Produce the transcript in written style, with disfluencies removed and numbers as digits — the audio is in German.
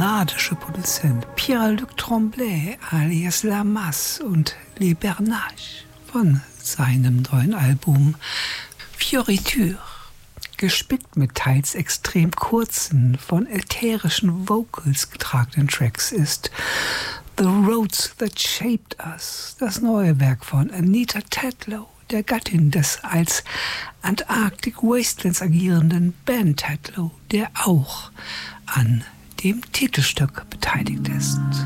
kanadische Produzent Pierre-Luc Tremblay alias Lamas und Les Bernaches von seinem neuen Album Fioriture. Gespickt mit teils extrem kurzen, von ätherischen Vocals getragenen Tracks ist The Roads That Shaped Us, das neue Werk von Anita Tatlow, der Gattin des als Antarctic Wastelands agierenden Ben Tatlow, der auch an dem Titelstück beteiligt ist.